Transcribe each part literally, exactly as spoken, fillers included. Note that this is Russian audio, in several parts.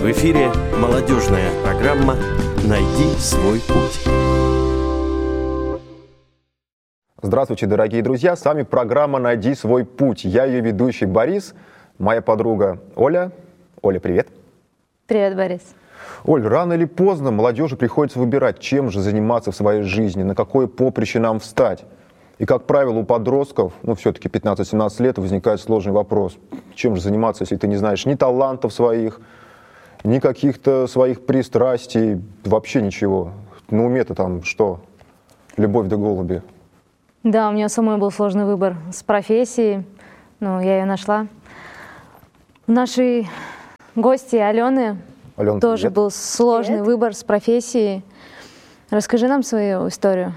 В эфире молодежная программа «Найди свой путь». Здравствуйте, дорогие друзья, с вами программа «Найди свой путь». Я ее ведущий Борис, моя подруга Оля. Оля, привет. Привет, Борис. Оль, рано или поздно молодежи приходится выбирать, чем же заниматься в своей жизни, на какое поприще нам встать. И, как правило, у подростков, ну, все-таки пятнадцать-семнадцать лет, возникает сложный вопрос. Чем же заниматься, если ты не знаешь ни талантов своих, ни каких-то своих пристрастий, вообще ничего. На уме-то там что? Любовь да голуби. Да, у меня самой был сложный выбор с профессией, но я ее нашла. У нашей гости Алены Алена, тоже привет. был сложный Привет. выбор с профессией. Расскажи нам свою историю.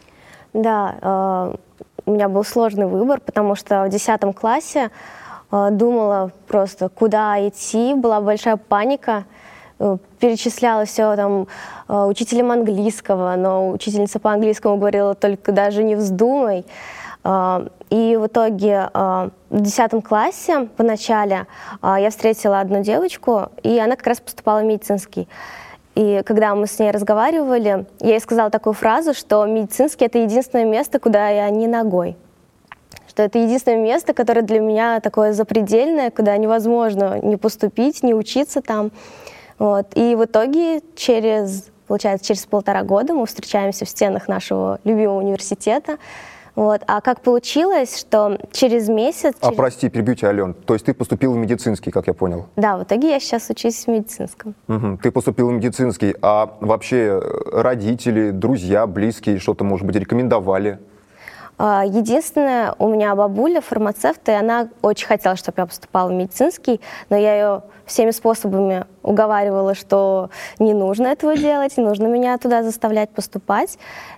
Да, э, у меня был сложный выбор, потому что в десятом классе э, думала просто, куда идти, была большая паника, э, перечисляла все там э, учителем английского, но учительница по английскому говорила только даже не вздумай. Э, и в итоге э, в десятом классе в начале э, я встретила одну девочку, и она как раз поступала в медицинский. И когда мы с ней разговаривали, я ей сказала такую фразу, что медицинский — это единственное место, куда я не ногой. Что это единственное место, которое для меня такое запредельное, куда невозможно не поступить, не учиться там. Вот. И в итоге через, получается, через полтора года мы встречаемся в стенах нашего любимого университета. Вот. А как получилось, что через месяц... А, через... прости, перебью тебя, Ален. То есть ты поступил в медицинский, как я понял? Да, в итоге я сейчас учусь в медицинском. Угу. Ты поступил в медицинский, а вообще родители, друзья, близкие что-то, может быть, рекомендовали? Единственное, у меня бабуля фармацевт, и она очень хотела, чтобы я поступала в медицинский, но я ее всеми способами уговаривала, что не нужно этого делать, не нужно меня туда заставлять поступать.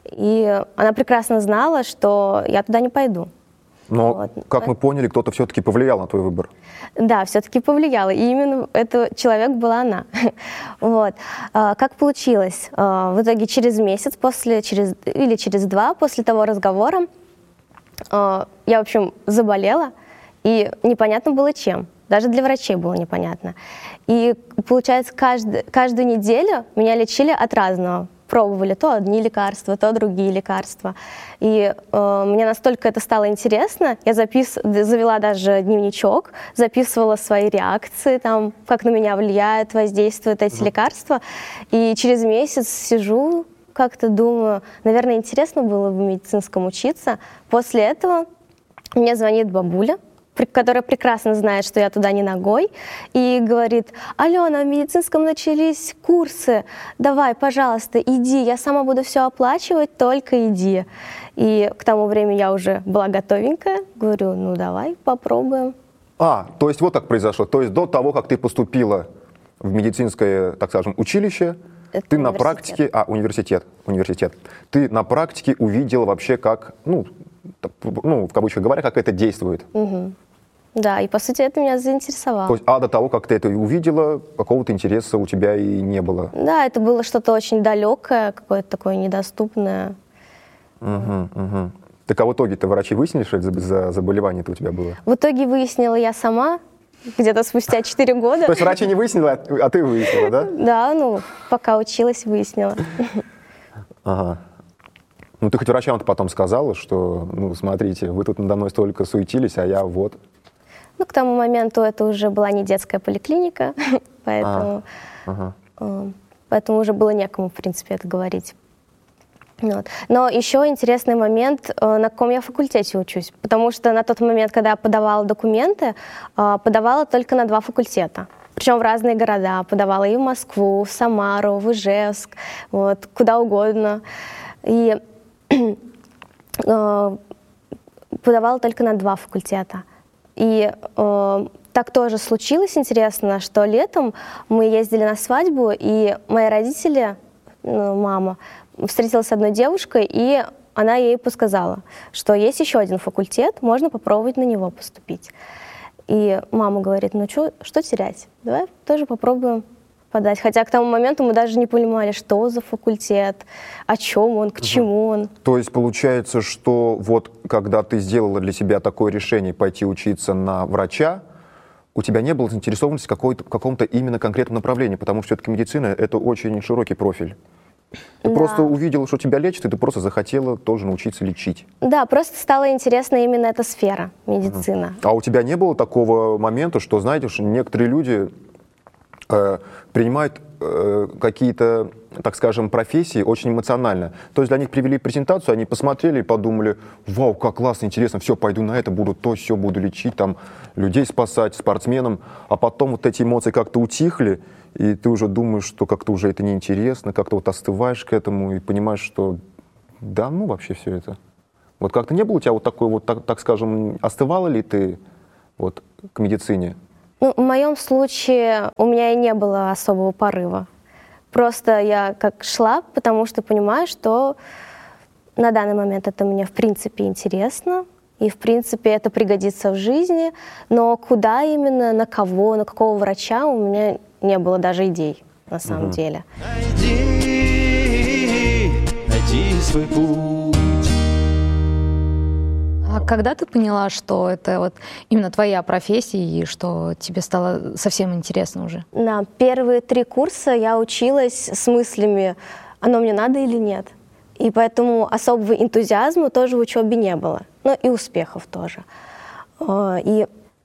И она прекрасно знала, что я туда не пойду. Но, Вот. как мы поняли, кто-то все-таки повлиял на твой выбор. Да, все-таки повлияла. И именно этот человек была она. Вот. Как получилось? В итоге через месяц после, через, или через два после того разговора я, в общем, заболела, и непонятно было чем. Даже для врачей было непонятно. И, получается, каждый, каждую неделю меня лечили от разного. Пробовали то одни лекарства, то другие лекарства. И э, мне настолько это стало интересно, я запис... завела даже дневничок, записывала свои реакции, там, как на меня влияют, воздействуют эти mm-hmm. лекарства. И через месяц сижу, как-то думаю, наверное, интересно было в медицинском учиться. После этого мне звонит бабуля, которая прекрасно знает, что я туда не ногой, и говорит: Алена, в медицинском начались курсы, давай, пожалуйста, иди, я сама буду все оплачивать, только иди. И к тому времени я уже была готовенькая, говорю, ну давай, попробуем. А, то есть вот так произошло, то есть до того, как ты поступила в медицинское, так скажем, училище, Это ты на практике, а, университет, университет, ты на практике увидела вообще, как, ну, ну, в кавычках говоря, как это действует. Угу. Да, и по сути это меня заинтересовало. То есть, а до того, как ты это увидела, какого-то интереса у тебя и не было? Да, это было что-то очень далекое, какое-то такое недоступное. Угу, угу. Так а в итоге-то врачи выяснили, что это за заболевание-то у тебя было? В итоге выяснила я сама, где-то спустя четыре года. То есть врачи не выяснили, а ты выяснила, да? Да, ну, пока училась, выяснила. Ага. Ну, ты хоть врачам-то потом сказала, что, ну, смотрите, вы тут надо мной столько суетились, а я вот. Ну, к тому моменту это уже была не детская поликлиника, поэтому, а, ага. поэтому уже было некому, в принципе, это говорить. Вот. Но еще интересный момент, на каком я факультете учусь, потому что на тот момент, когда я подавала документы, подавала только на два факультета. Причем в разные города. Подавала и в Москву, в Самару, в Ижевск, вот, куда угодно. И э, подавала только на два факультета. И э, так тоже случилось, интересно, что летом мы ездили на свадьбу, и мои родители, ну, мама, встретилась с одной девушкой, и она ей подсказала, что есть еще один факультет, можно попробовать на него поступить. И мама говорит, ну чё, что терять, давай тоже попробуем подать. Хотя к тому моменту мы даже не понимали, что за факультет, о чем он, к чему он. То есть получается, что вот когда ты сделала для себя такое решение пойти учиться на врача, у у тебя не было заинтересованности в какой-то- каком-то именно конкретном направлении, потому что все-таки медицина — это очень широкий профиль. Ты Да. просто увидела, что тебя лечат, и ты просто захотела тоже научиться лечить. Да, просто стала интересна именно эта сфера, медицина. А у тебя не было такого момента, что, знаете, что некоторые люди э, принимают э, какие-то, так скажем, профессии очень эмоционально. То есть для них привели презентацию, они посмотрели и подумали: вау, как классно, интересно, все, пойду на это, буду то, все, буду лечить, там, людей спасать, спортсменам. А потом вот эти эмоции как-то утихли, и ты уже думаешь, что как-то уже это неинтересно, как-то вот остываешь к этому и понимаешь, что да, ну вообще все это. Вот как-то не было у тебя вот такой вот, так, так скажем, остывала ли ты вот к медицине? Ну, в моем случае у меня и не было особого порыва. Просто я как шла, потому что понимаю, что на данный момент это мне в принципе интересно, и в принципе это пригодится в жизни, но куда именно, на кого, на какого врача у меня не было даже идей на самом Мгм. деле. Найди, найди свой путь. А когда ты поняла, что это вот именно твоя профессия и что тебе стало совсем интересно уже? На первые три курса я училась с мыслями, оно мне надо или нет. И поэтому особого энтузиазма тоже в учебе не было. Ну и успехов тоже. А, И,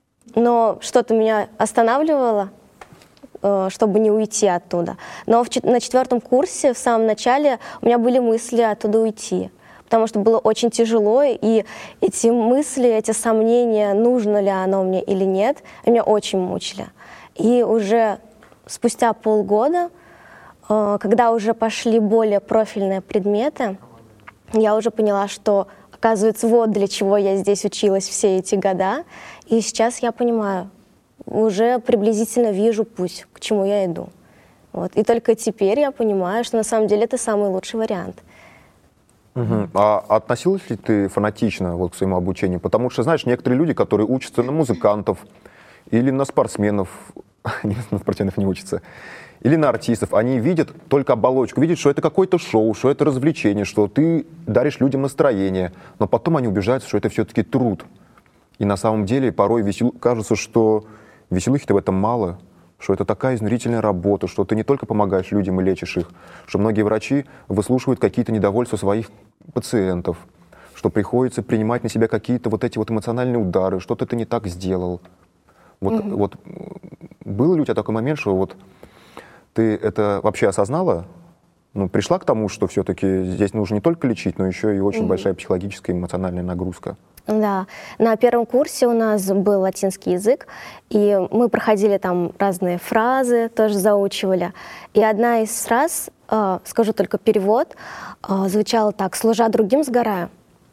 но что-то меня останавливало, э, чтобы не уйти оттуда. Но в чет- на четвертом курсе, в самом начале, у меня были мысли оттуда уйти. Потому что было очень тяжело, и эти мысли, эти сомнения, нужно ли оно мне или нет, меня очень мучили. И уже спустя полгода, э, когда уже пошли более профильные предметы, я уже поняла, что, оказывается, вот для чего я здесь училась все эти года. И сейчас я понимаю, уже приблизительно вижу путь, к чему я иду. Вот. И только теперь я понимаю, что на самом деле это самый лучший вариант. Мгм. А относилась ли ты фанатично вот к своему обучению? Потому что, знаешь, некоторые люди, которые учатся на музыкантов или на спортсменов, не, на спортсменов не учатся, или на артистов, они видят только оболочку, видят, что это какое-то шоу, что это развлечение, что ты даришь людям настроение, но потом они убеждаются, что это все-таки труд. И на самом деле порой весел... кажется, что веселухи-то в этом мало, что это такая изнурительная работа, что ты не только помогаешь людям и лечишь их, что многие врачи выслушивают какие-то недовольства своих пациентов, что приходится принимать на себя какие-то вот эти вот эмоциональные удары, что-то ты не так сделал. Вот, Мгм. вот был ли у тебя такой момент, что вот ты это вообще осознала? Ну, пришла к тому, что все-таки здесь нужно не только лечить, но еще и очень Мгм. большая психологическая и эмоциональная нагрузка? Да, на первом курсе у нас был латинский язык, и мы проходили там разные фразы, тоже заучивали. И одна из фраз, э, скажу только перевод, э, звучала так: «Служа другим, сгораю».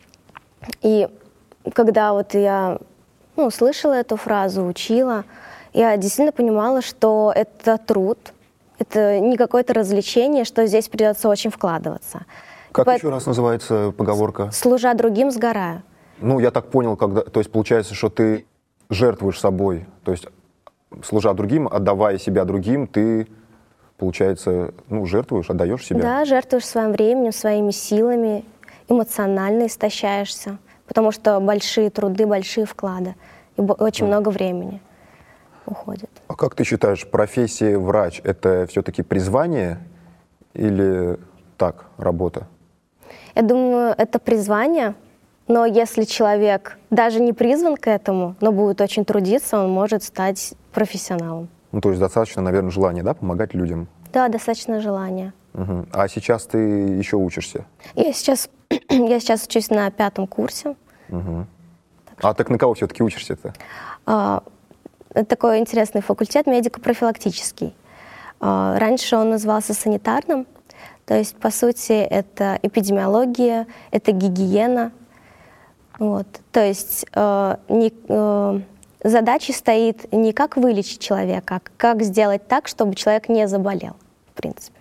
И когда вот я ну, слышала эту фразу, учила, я действительно понимала, что это труд, это не какое-то развлечение, что здесь придется очень вкладываться. Как Поэт- еще раз называется поговорка? «Служа другим, сгораю». Ну, я так понял, когда, то есть получается, что ты жертвуешь собой, то есть служа другим, отдавая себя другим, ты, получается, ну, жертвуешь, отдаешь себя. Да, жертвуешь своим временем, своими силами, эмоционально истощаешься, потому что большие труды, большие вклады, и бо- очень много времени уходит. А как ты считаешь, профессия врач — это все-таки призвание или так, работа? Я думаю, это призвание, но если человек даже не призван к этому, но будет очень трудиться, он может стать профессионалом. Ну, то есть достаточно, наверное, желания, да, помогать людям. Да, достаточно желания. Мгм. А сейчас ты еще учишься? Я сейчас, я сейчас учусь на пятом курсе. Мгм. А так на кого все-таки учишься-то? А, Это такой интересный факультет медико-профилактический. А, Раньше он назывался санитарным, то есть, по сути, это эпидемиология, это гигиена. Вот. То есть э, не, э, задачей стоит не как вылечить человека, а как сделать так, чтобы человек не заболел, в принципе.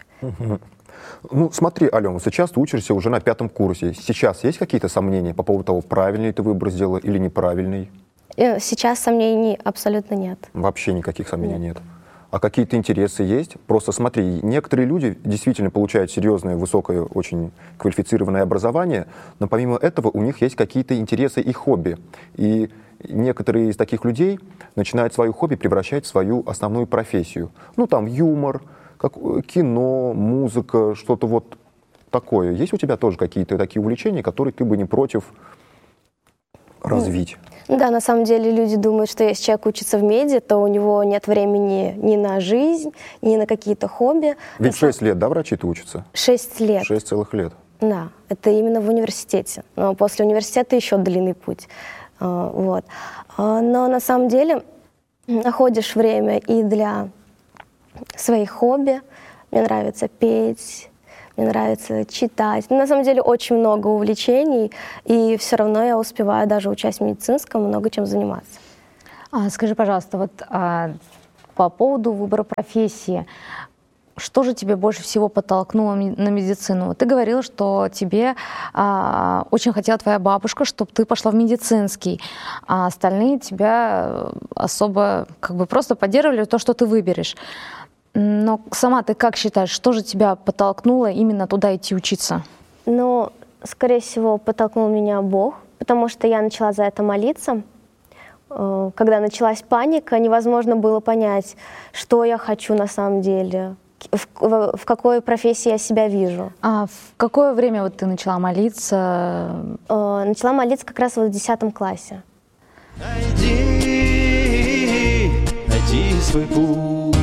Ну, смотри, Алена, сейчас ты учишься уже на пятом курсе. Сейчас есть какие-то сомнения по поводу того, правильный ты выбор сделала или неправильный? Э, Сейчас сомнений абсолютно нет. Вообще никаких сомнений нет. А какие-то интересы есть? Просто смотри, некоторые люди действительно получают серьезное, высокое, очень квалифицированное образование, но помимо этого у них есть какие-то интересы и хобби. И некоторые из таких людей начинают свое хобби превращать в свою основную профессию. Ну, там, юмор, как, кино, музыка, что-то вот такое. Есть у тебя тоже какие-то такие увлечения, которые ты бы не против развить? Да, на самом деле люди думают, что если человек учится в меди, то у него нет времени ни на жизнь, ни на какие-то хобби. Ведь шесть лет, да, врачи-то учатся? Шесть лет. Шесть целых лет. Да, это именно в университете. Но после университета еще длинный путь. Вот. Но на самом деле находишь время и для своих хобби. Мне нравится петь, мне нравится читать. На самом деле очень много увлечений, и все равно я успеваю, даже учась в медицинском, много чем заниматься. А, скажи, пожалуйста, вот а, по поводу выбора профессии, что же тебе больше всего подтолкнуло на медицину? Ты говорила, что тебе а, очень хотела твоя бабушка, чтобы ты пошла в медицинский, а остальные тебя особо как бы просто поддерживали то, что ты выберешь. Но сама ты как считаешь, что же тебя подтолкнуло именно туда идти учиться? Ну, скорее всего, подтолкнул меня Бог, потому что я начала за это молиться. Когда началась паника, невозможно было понять, что я хочу на самом деле, в, в, в какой профессии я себя вижу. А в какое время вот ты начала молиться? Начала молиться как раз вот в десятом классе. Найди, найди свой путь.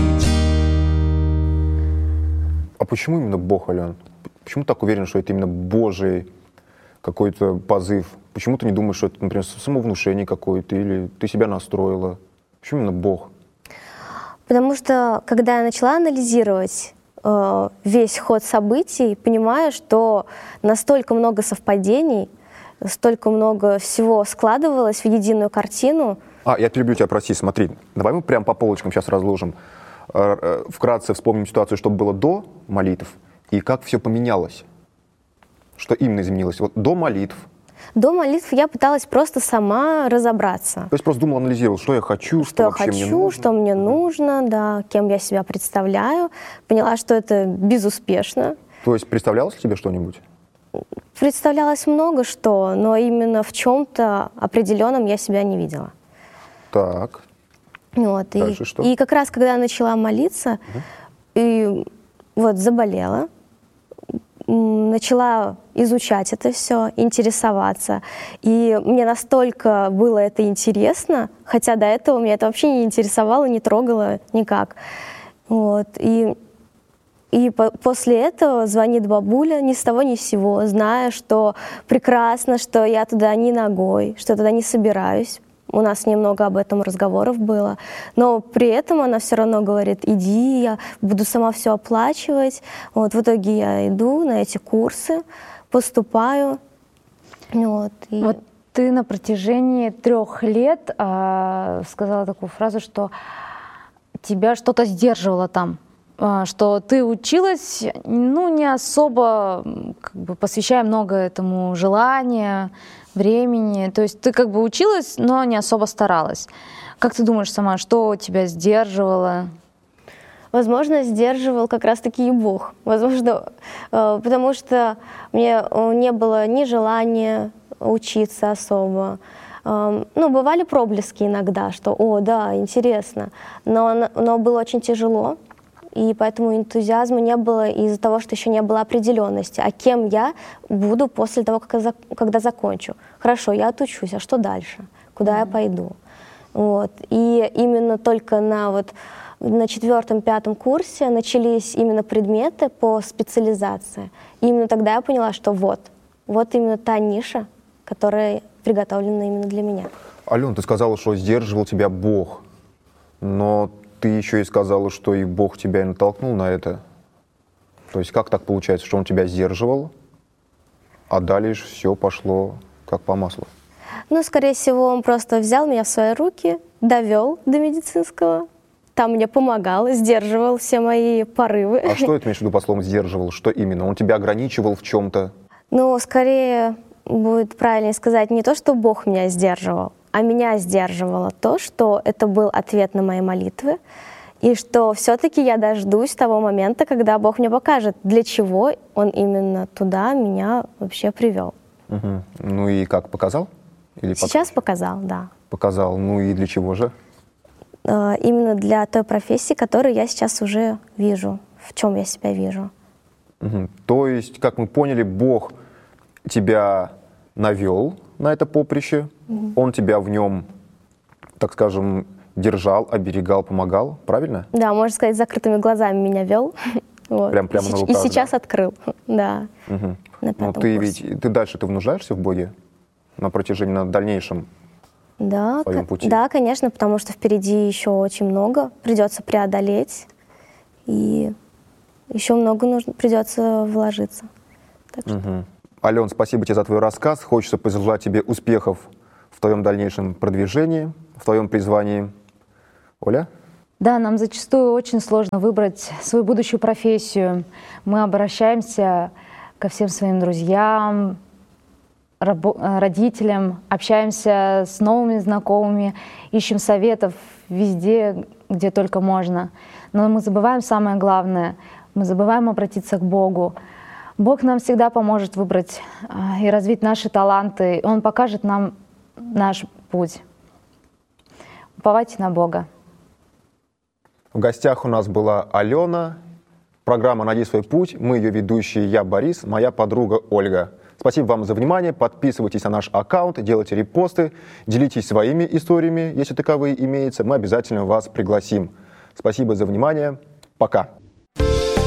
А почему именно Бог, Ален? Почему так уверен, что это именно Божий какой-то позыв? Почему ты не думаешь, что это, например, самовнушение какое-то, или ты себя настроила? Почему именно Бог? Потому что, когда я начала анализировать э, весь ход событий, понимаю, что настолько много совпадений, столько много всего складывалось в единую картину. А, я перебью тебя, прости, смотри. Давай мы прям по полочкам сейчас разложим. Вкратце вспомним ситуацию, что было до молитв, и как все поменялось. Что именно изменилось? Вот до молитв. До молитв я пыталась просто сама разобраться. То есть просто думала, анализировала, что я хочу, что, что вообще хочу, мне нужно. что мне нужно, да, кем я себя представляю. Поняла, что это безуспешно. То есть представлялось ли тебе что-нибудь? Представлялось много что, но именно в чем-то определенном я себя не видела. Так. Вот, и, Дальше что? и как раз когда я начала молиться, угу. и вот заболела, начала изучать это все, интересоваться. И мне настолько было это интересно, хотя до этого меня это вообще не интересовало, не трогало никак. Вот, и, и по- после этого звонит бабуля ни с того ни с сего, зная, что прекрасно, что я туда не ногой, что я туда не собираюсь. У нас немного об этом разговоров было, но при этом она все равно говорит: иди, я буду сама все оплачивать. Вот, в итоге я иду на эти курсы, поступаю. Вот, и... вот ты на протяжении трех лет а, сказала такую фразу, что тебя что-то сдерживало там, а, что ты училась, ну, не особо как бы, посвящая много этому желания, времени. То есть ты как бы училась, но не особо старалась. Как ты думаешь сама, что тебя сдерживало? Возможно, сдерживал как раз-таки и Бог. Возможно, э, потому что мне не было ни желания учиться особо. Э, ну, бывали проблески иногда, что «О, да, интересно». Но, но было очень тяжело. И поэтому энтузиазма не было из-за того, что еще не было определенности. А кем я буду после того, как я, когда закончу? Хорошо, я отучусь, а что дальше? Куда mm-hmm. я пойду? Вот. И именно только на, вот, на четвертом-пятом курсе начались именно предметы по специализации. И именно тогда я поняла, что вот, вот именно та ниша, которая приготовлена именно для меня. Ален, ты сказала, что сдерживал тебя Бог, но ты еще и сказала, что и Бог тебя и натолкнул на это. То есть как так получается, что Он тебя сдерживал, а дальше все пошло как по маслу? Ну, скорее всего, Он просто взял меня в свои руки, довел до медицинского, там мне помогал, сдерживал все мои порывы. А что это имеешь в виду по словам «сдерживал»? Что именно? Он тебя ограничивал в чем-то? Ну, скорее будет правильнее сказать не то, что Бог меня сдерживал, а меня сдерживало то, что это был ответ на мои молитвы, и что все-таки я дождусь того момента, когда Бог мне покажет, для чего Он именно туда меня вообще привел. Угу. Ну и как, показал? Или Сейчас показал, да. показал. Ну и для чего же? Э, Именно для той профессии, которую я сейчас уже вижу, в чем я себя вижу. Мгм. То есть, как мы поняли, Бог тебя навел на это поприще, Он тебя в нем, так скажем, держал, оберегал, помогал, правильно? Да, можно сказать, с закрытыми глазами меня вел. Вот. Прям- прямо И на сеч- руках, И сейчас открыл, да. Мгм. На Но пятом ты курсе. ведь, ты дальше ты нуждаешься в Боге на протяжении, на дальнейшем? Да, своем ко- пути? да, конечно, потому что впереди еще очень много придется преодолеть, и еще много нужно, придется вложиться. Так что Мгм. Ален, спасибо тебе за твой рассказ. Хочется пожелать тебе успехов в твоем дальнейшем продвижении, в твоем призвании. Оля? Да, нам зачастую очень сложно выбрать свою будущую профессию. Мы обращаемся ко всем своим друзьям, рабо- э, родителям, общаемся с новыми знакомыми, ищем советов везде, где только можно. Но мы забываем самое главное, мы забываем обратиться к Богу. Бог нам всегда поможет выбрать а, и развить наши таланты. Он покажет нам наш путь. Уповайте на Бога. В гостях у нас была Алена. Программа «Найди свой путь». Мы ее ведущие, я Борис, моя подруга Ольга. Спасибо вам за внимание. Подписывайтесь на наш аккаунт, делайте репосты, делитесь своими историями, если таковые имеются. Мы обязательно вас пригласим. Спасибо за внимание. Пока.